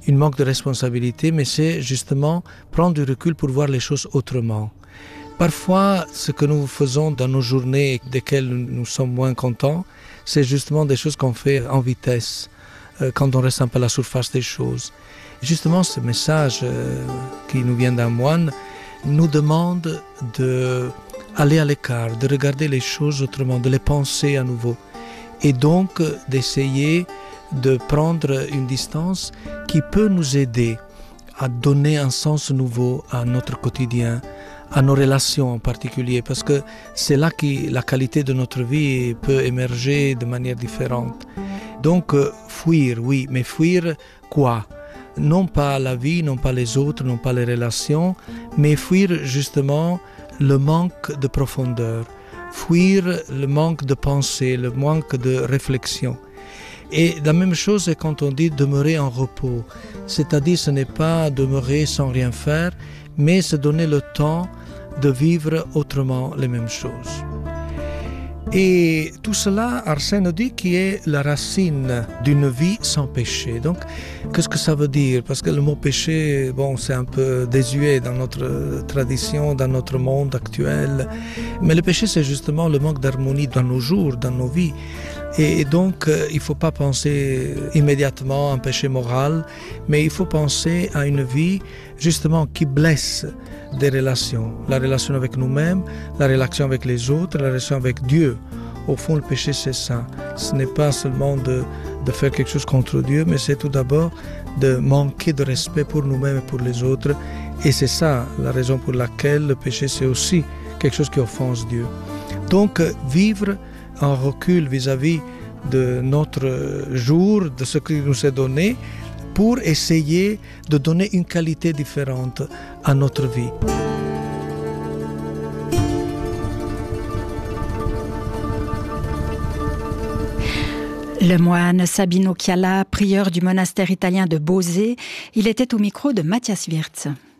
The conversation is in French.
une manque de responsabilité, mais c'est justement prendre du recul pour voir les choses autrement. Parfois, ce que nous faisons dans nos journées, desquelles nous sommes moins contents, c'est justement des choses qu'on fait en vitesse, quand on reste un peu à la surface des choses. Justement, ce message qui nous vient d'un moine nous demande d'aller à l'écart, de regarder les choses autrement, de les penser à nouveau. Et donc d'essayer de prendre une distance qui peut nous aider à donner un sens nouveau à notre quotidien, à nos relations en particulier, parce que c'est là que la qualité de notre vie peut émerger de manière différente. Donc fuir, oui, mais fuir quoi ? Non pas la vie, non pas les autres, non pas les relations, mais fuir justement le manque de profondeur, fuir le manque de pensée, le manque de réflexion. Et la même chose est quand on dit demeurer en repos, c'est-à-dire ce n'est pas demeurer sans rien faire, mais se donner le temps de vivre autrement les mêmes choses. Et tout cela, Arsène dit, qui est la racine d'une vie sans péché. Donc, qu'est-ce que ça veut dire ? Parce que le mot péché, c'est un peu désuet dans notre tradition, dans notre monde actuel. Mais le péché, c'est justement le manque d'harmonie dans nos jours, dans nos vies. Et donc, il ne faut pas penser immédiatement à un péché moral, mais il faut penser à une vie, justement, qui blesse des relations. La relation avec nous-mêmes, la relation avec les autres, la relation avec Dieu. Au fond, le péché, c'est ça. Ce n'est pas seulement de faire quelque chose contre Dieu, mais c'est tout d'abord de manquer de respect pour nous-mêmes et pour les autres. Et c'est ça la raison pour laquelle le péché, c'est aussi quelque chose qui offense Dieu. Donc, vivre en recul vis-à-vis de notre jour, de ce qui nous est donné, pour essayer de donner une qualité différente à notre vie. Le moine Sabino Chiala, prieur du monastère italien de Bosé, il était au micro de Mathias Wirtz.